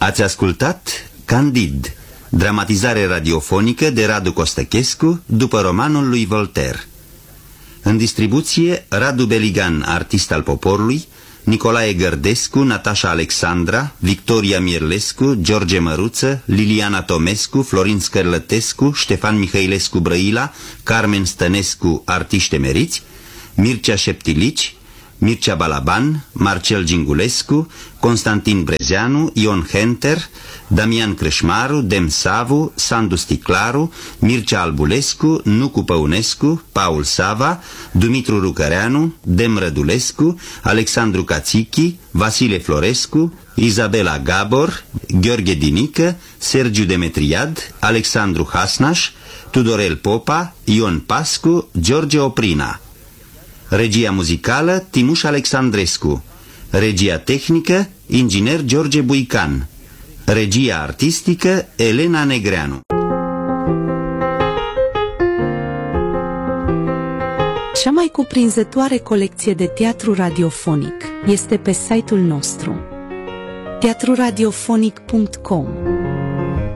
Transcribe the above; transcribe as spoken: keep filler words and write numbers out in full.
Ați ascultat Candid, dramatizare radiofonică de Radu Costăchescu după romanul lui Voltaire. În distribuție, Radu Beligan, artist al poporului, Nicolae Gărdescu, Natasha Alexandra, Victoria Mirlescu, George Măruță, Liliana Tomescu, Florin Scărlătescu, Ștefan Mihailescu Brăila, Carmen Stănescu, artiști emeriți, Mircea Șeptilici, Mircea Balaban, Marcel Gingulescu, Constantin Brezeanu, Ion Henter, Damian Crâșmaru, Dem Savu, Sandu Sticlaru, Mircea Albulescu, Nucu Păunescu, Paul Sava, Dumitru Rucăreanu, Dem Rădulescu, Alexandru Cațichi, Vasile Florescu, Izabela Gabor, Gheorghe Dinică, Sergiu Demetriad, Alexandru Hasnaș, Tudorel Popa, Ion Pascu, George Oprina. Regia muzicală, Timuș Alexandrescu. Regia tehnică, inginer George Buican. Regia artistică, Elena Negreanu. Cea mai cuprinzătoare colecție de teatru radiofonic este pe site-ul nostru teatru radiofonic punct com.